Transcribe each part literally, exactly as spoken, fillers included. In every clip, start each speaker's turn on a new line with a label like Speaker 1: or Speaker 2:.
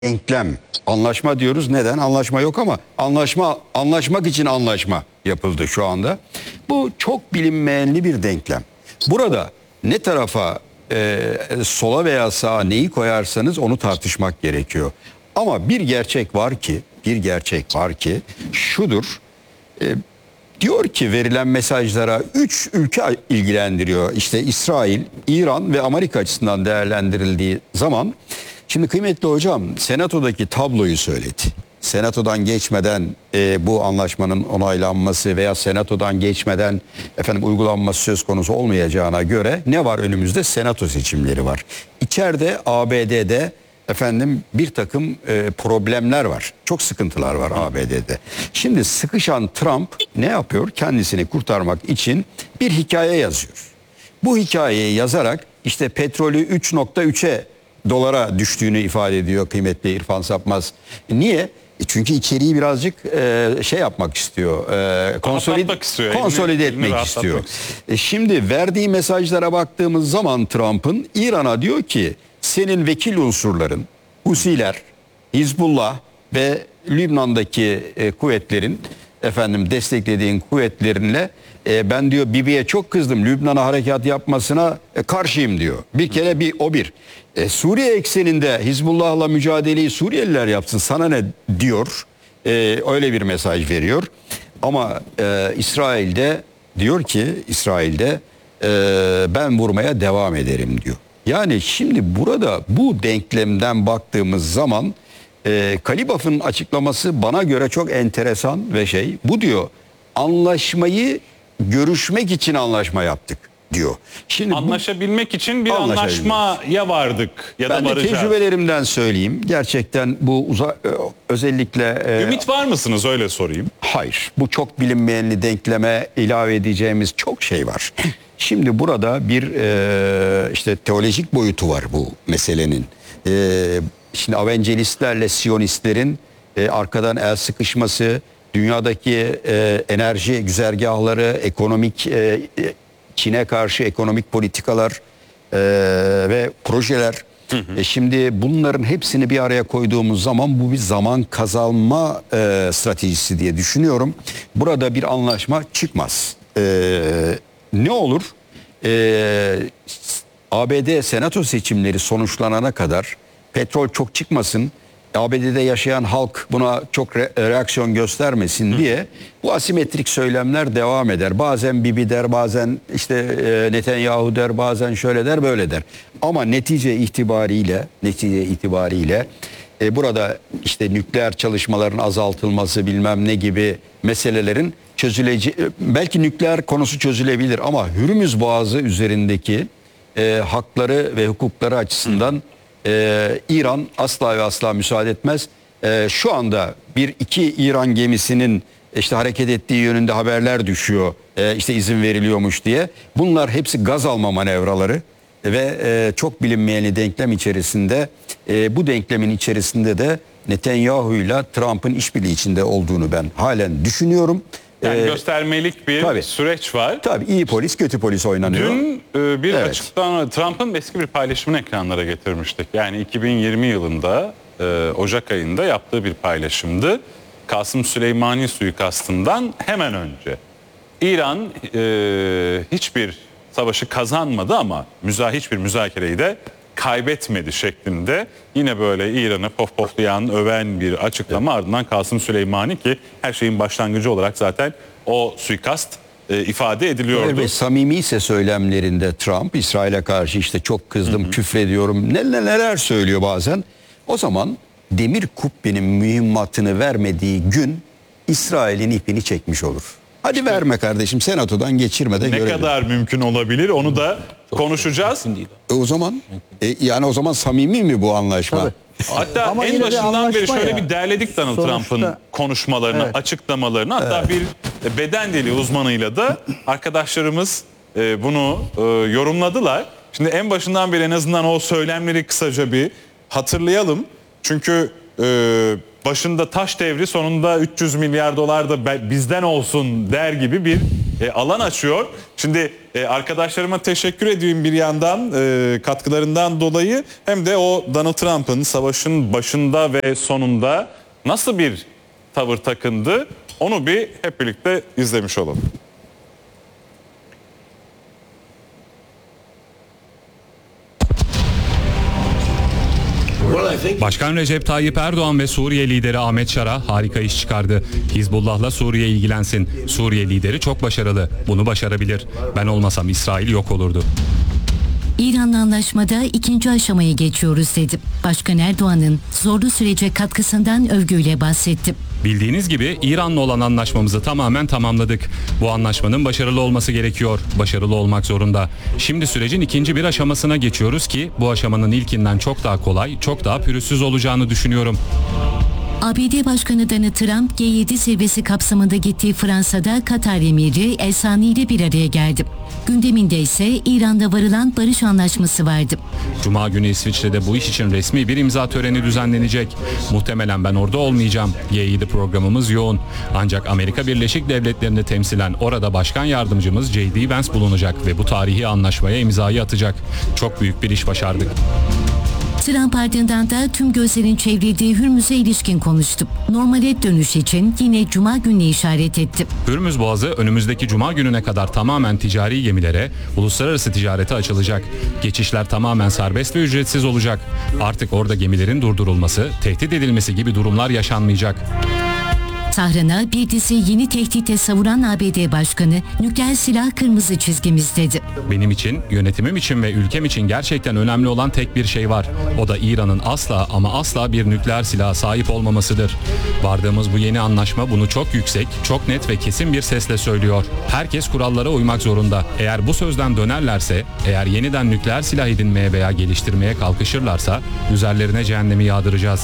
Speaker 1: denklem. Anlaşma diyoruz. Neden? Anlaşma yok ama anlaşma anlaşmak için anlaşma yapıldı şu anda. Bu çok bilinmeyenli bir denklem. Burada ne tarafa e, sola veya sağa neyi koyarsanız onu tartışmak gerekiyor. Ama bir gerçek var ki, bir gerçek var ki şudur. E, diyor ki verilen mesajlara üç ülke ilgilendiriyor. İşte İsrail, İran ve Amerika açısından değerlendirildiği zaman. Şimdi kıymetli hocam senatodaki tabloyu söyledi. Senatodan geçmeden e, bu anlaşmanın onaylanması veya senatodan geçmeden efendim uygulanması söz konusu olmayacağına göre ne var önümüzde? Senato seçimleri var. İçeride A B D'de efendim bir takım e, problemler var. Çok sıkıntılar var A B D'de. Şimdi sıkışan Trump ne yapıyor? Kendisini kurtarmak için bir hikaye yazıyor. Bu hikayeyi yazarak işte petrolü üç nokta üçe dolara düştüğünü ifade ediyor kıymetli İrfan Sapmaz. Niye? E çünkü içeriği birazcık e, şey yapmak istiyor. E, konsolide,
Speaker 2: istiyor,
Speaker 1: konsolide
Speaker 2: elini,
Speaker 1: etmek
Speaker 2: elini
Speaker 1: istiyor. E şimdi verdiği mesajlara baktığımız zaman Trump'ın İran'a diyor ki senin vekil unsurların Husiler, Hizbullah ve Lübnan'daki e, kuvvetlerin efendim desteklediğin kuvvetlerinle e, ben diyor Bibi'ye çok kızdım. Lübnan'a harekat yapmasına e, karşıyım diyor. Bir kere bir o bir. E, Suriye ekseninde Hizbullah'la mücadeleyi Suriyeliler yapsın sana ne diyor. E, öyle bir mesaj veriyor. Ama e, İsrail'de diyor ki İsrail'de e, ben vurmaya devam ederim diyor. Yani şimdi burada bu denklemden baktığımız zaman e, Kalibaf'ın açıklaması bana göre çok enteresan ve şey bu diyor anlaşmayı görüşmek için anlaşma yaptık diyor. Şimdi
Speaker 2: anlaşabilmek bu, için bir anlaşmaya vardık ya da
Speaker 1: ben de tecrübelerimden söyleyeyim. Gerçekten bu uza, özellikle e,
Speaker 2: ümit var mısınız öyle sorayım?
Speaker 1: Hayır. Bu çok bilinmeyenli denkleme ilave edeceğimiz çok şey var. Şimdi burada bir e, işte teolojik boyutu var bu meselenin. E, şimdi Avengelistlerle Siyonistlerin e, arkadan el sıkışması, dünyadaki e, enerji güzergahları, ekonomik e, Çin'e karşı ekonomik politikalar e, ve projeler. Hı hı. E şimdi bunların hepsini bir araya koyduğumuz zaman bu bir zaman kazanma e, stratejisi diye düşünüyorum. Burada bir anlaşma çıkmaz. E, ne olur? E, A B D senato seçimleri sonuçlanana kadar petrol çok çıkmasın, A B D'de yaşayan halk buna çok re reaksiyon göstermesin diye bu asimetrik söylemler devam eder. Bazen Bibi der, bazen işte e, Netanyahu der, bazen şöyle der, böyle der. Ama netice itibariyle, netice itibariyle e, burada işte nükleer çalışmaların azaltılması bilmem ne gibi meselelerin çözüleceği, belki nükleer konusu çözülebilir ama Hürmüz Boğazı üzerindeki e, hakları ve hukukları açısından Ee, İran asla ve asla müsaade etmez. Ee, şu anda bir iki İran gemisinin işte hareket ettiği yönünde haberler düşüyor. Ee, işte izin veriliyormuş diye. Bunlar hepsi gaz alma manevraları ve e, çok bilinmeyeni denklem içerisinde e, bu denklemin içerisinde de Netanyahu ile Trump'ın işbirliği içinde olduğunu ben halen düşünüyorum.
Speaker 2: Yani ee, göstermelik bir tabii, süreç var.
Speaker 1: Tabii iyi polis kötü polis oynanıyor.
Speaker 2: Dün e, bir
Speaker 1: evet.
Speaker 2: açıklama Trump'ın eski bir paylaşımını ekranlara getirmiştik. Yani iki bin yirmi yılında e, Ocak ayında yaptığı bir paylaşımdı. Kasım Süleymani suikastından hemen önce. İran e, hiçbir savaşı kazanmadı ama müza hiçbir müzakereyi de kaybetmedi şeklinde yine böyle İran'ı pofpoflayan, öven bir açıklama, evet. Ardından Kasım Süleymani ki her şeyin başlangıcı olarak zaten o suikast e, ifade ediliyordu.
Speaker 1: Ve samimi ise söylemlerinde Trump İsrail'e karşı işte çok kızdım, hı hı. küfrediyorum, ne, neler söylüyor bazen. O zaman demir kubbenin mühimmatını vermediği gün İsrail'in ipini çekmiş olur. Hadi işte, verme kardeşim, senatodan geçirme de
Speaker 2: ne
Speaker 1: görelim.
Speaker 2: Ne kadar mümkün olabilir onu da çok konuşacağız.
Speaker 1: E o zaman e, yani o zaman samimi mi bu anlaşma?
Speaker 2: Tabii. Hatta ama en başından beri şöyle ya. bir derledik Donald Trump'ın konuşmalarını, evet. açıklamalarını. Hatta evet. bir beden dili uzmanıyla da arkadaşlarımız e, bunu e, yorumladılar. Şimdi en başından beri en azından o söylemleri kısaca bir hatırlayalım. Çünkü e, başında taş devri, sonunda üç yüz milyar dolar da bizden olsun der gibi bir e, alan açıyor. Şimdi e, arkadaşlarıma teşekkür ediyorum bir yandan e, katkılarından dolayı, hem de o Donald Trump'ın savaşın başında ve sonunda nasıl bir tavır takındı, onu bir hep birlikte izlemiş olalım.
Speaker 3: Başkan Recep Tayyip Erdoğan ve Suriye lideri Ahmet Şara harika iş çıkardı. Hizbullah'la Suriye ilgilensin. Suriye lideri çok başarılı. Bunu başarabilir. Ben olmasam İsrail yok olurdu.
Speaker 4: İran'la anlaşmada ikinci aşamaya geçiyoruz dedi. Başkan Erdoğan'ın zorlu sürece katkısından övgüyle bahsetti.
Speaker 3: Bildiğiniz gibi İran'la olan anlaşmamızı tamamen tamamladık. Bu anlaşmanın başarılı olması gerekiyor. Başarılı olmak zorunda. Şimdi sürecin ikinci bir aşamasına geçiyoruz ki bu aşamanın ilkinden çok daha kolay, çok daha pürüzsüz olacağını düşünüyorum.
Speaker 4: A B D Başkanı Donald Trump G yedi zirvesi kapsamında gittiği Fransa'da Katar emiri El Sani ile bir araya geldi. Gündeminde ise İran'da varılan barış anlaşması vardı.
Speaker 3: Cuma günü İsviçre'de bu iş için resmi bir imza töreni düzenlenecek. Muhtemelen ben orada olmayacağım. G yedi programımız yoğun. Ancak Amerika Birleşik Devletleri'ni temsilen orada başkan yardımcımız J D Vance bulunacak ve bu tarihi anlaşmaya imzayı atacak. Çok büyük bir iş başardık.
Speaker 4: Trump ardından da tüm gözlerin çevrildiği Hürmüz'e ilişkin konuştu. Normale dönüş için yine Cuma gününe işaret etti.
Speaker 3: Hürmüz Boğazı önümüzdeki Cuma gününe kadar tamamen ticari gemilere, uluslararası ticarete açılacak. Geçişler tamamen serbest ve ücretsiz olacak. Artık orada gemilerin durdurulması, tehdit edilmesi gibi durumlar yaşanmayacak.
Speaker 4: Tahran'a bir dizi yeni tehditle savuran A B D Başkanı, nükleer silah kırmızı çizgimiz dedi.
Speaker 3: Benim için, yönetimim için ve ülkem için gerçekten önemli olan tek bir şey var. O da İran'ın asla ama asla bir nükleer silaha sahip olmamasıdır. Vardığımız bu yeni anlaşma bunu çok yüksek, çok net ve kesin bir sesle söylüyor. Herkes kurallara uymak zorunda. Eğer bu sözden dönerlerse, eğer yeniden nükleer silah edinmeye veya geliştirmeye kalkışırlarsa üzerlerine cehennemi yağdıracağız.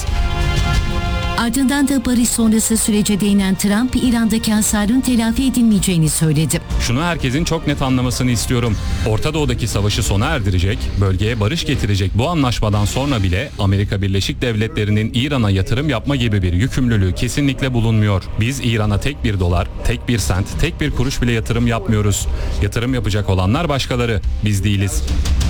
Speaker 4: Ardından da barış sonrası sürece değinen Trump, İran'daki hasarın telafi edilmeyeceğini söyledi.
Speaker 3: Şunu herkesin çok net anlamasını istiyorum. Orta Doğu'daki savaşı sona erdirecek, bölgeye barış getirecek bu anlaşmadan sonra bile Amerika Birleşik Devletleri'nin İran'a yatırım yapma gibi bir yükümlülüğü kesinlikle bulunmuyor. Biz İran'a tek bir dolar, tek bir sent, tek bir kuruş bile yatırım yapmıyoruz. Yatırım yapacak olanlar başkaları, biz değiliz.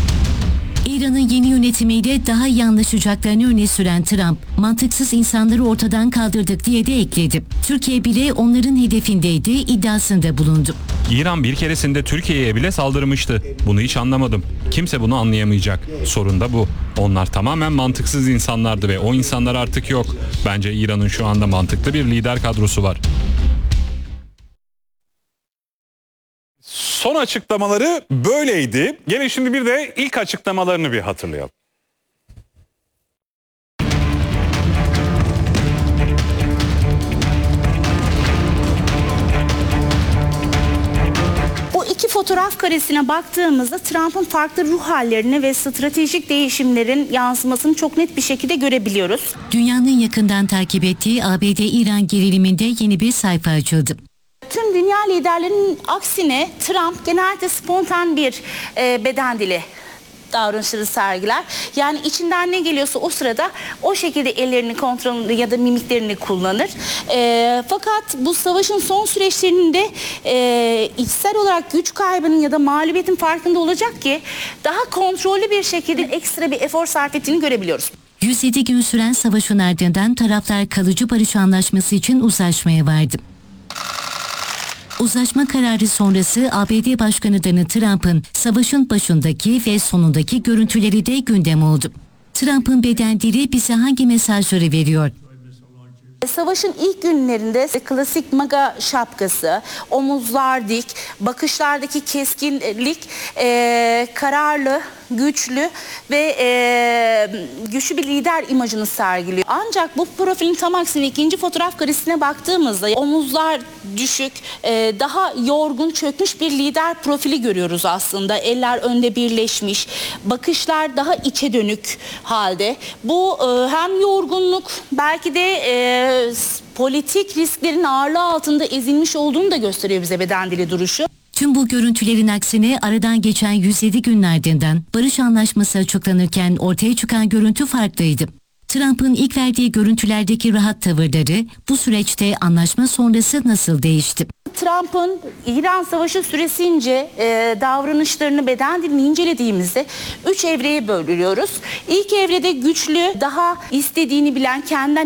Speaker 4: İran'ın yeni yönetimiyle daha iyi anlaşacaklarını öne süren Trump, mantıksız insanları ortadan kaldırdık diye de ekledi. Türkiye bile onların hedefindeydi iddiasında bulundu.
Speaker 3: İran bir keresinde Türkiye'ye bile saldırmıştı. Bunu hiç anlamadım. Kimse bunu anlayamayacak. Sorun da bu. Onlar tamamen mantıksız insanlardı ve o insanlar artık yok. Bence İran'ın şu anda mantıklı bir lider kadrosu var.
Speaker 2: Son açıklamaları böyleydi. Gelin şimdi bir de ilk açıklamalarını bir hatırlayalım.
Speaker 5: Bu iki fotoğraf karesine baktığımızda Trump'ın farklı ruh hallerini ve stratejik değişimlerin yansımasını çok net bir şekilde görebiliyoruz.
Speaker 4: Dünyanın yakından takip ettiği A B D-İran geriliminde yeni bir sayfa açıldı.
Speaker 5: Tüm dünya liderlerinin aksine Trump genelde spontan bir e, beden dili davranışları sergiler. Yani içinden ne geliyorsa o sırada o şekilde ellerini kontrolünü ya da mimiklerini kullanır. E, fakat bu savaşın son süreçlerinde e, içsel olarak güç kaybının ya da mağlubiyetin farkında olacak ki daha kontrollü bir şekilde ekstra bir efor sarf ettiğini görebiliyoruz.
Speaker 4: yüz yedi gün süren savaşın ardından taraflar kalıcı barış anlaşması için uzlaşmaya vardı. Uzlaşma kararı sonrası A B D Başkanı Donald Trump'ın savaşın başındaki ve sonundaki görüntüleri de gündem oldu. Trump'ın beden dili bize hangi mesajları veriyor?
Speaker 5: Savaşın ilk günlerinde klasik MAGA şapkası, omuzlar dik, bakışlardaki keskinlik e, kararlı, güçlü ve e, güçlü bir lider imajını sergiliyor. Ancak bu profilin tam aksine ikinci fotoğraf karesine baktığımızda omuzlar düşük, e, daha yorgun, çökmüş bir lider profili görüyoruz aslında. Eller önde birleşmiş, bakışlar daha içe dönük halde. Bu e, hem yorgunluk, belki de e, politik risklerin ağırlığı altında ezilmiş olduğunu da gösteriyor bize beden dili duruşu.
Speaker 4: Tüm bu görüntülerin aksine aradan geçen yüz yedi gün ardından barış anlaşması açıklanırken ortaya çıkan görüntü farklıydı. Trump'ın ilk verdiği görüntülerdeki rahat tavırları bu süreçte anlaşma sonrası nasıl değişti?
Speaker 5: Trump'ın İran Savaşı süresince e, davranışlarını, beden dilini incelediğimizde üç evreye bölüyoruz. İlk evrede güçlü, daha istediğini bilen, kendinden